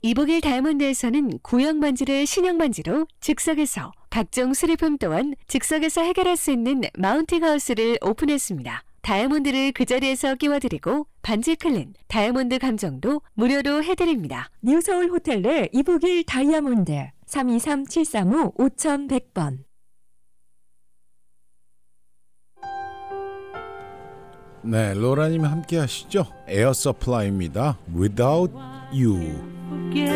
이북일 다이아몬드에서는 구형 반지를 신형 반지로 즉석에서, 각종 수리품 또한 즉석에서 해결할 수 있는 마운팅 하우스를 오픈했습니다. 다이아몬드를 그 자리에서 끼워드리고 반지 클린, 다이아몬드 감정도 무료로 해드립니다. 뉴서울 호텔 내 이북일 다이아몬드 323-735-5100번. 네, 로라님 함께 하시죠. 에어 서플라이입니다. Without You.